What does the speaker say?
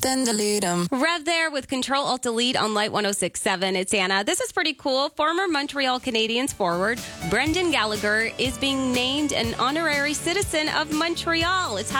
then delete them. Rev there with Control-Alt-Delete on Light 106.7. It's Anna. This is pretty cool. Former Montreal Canadiens forward Brendan Gallagher is being named an honorary citizen of Montreal. It's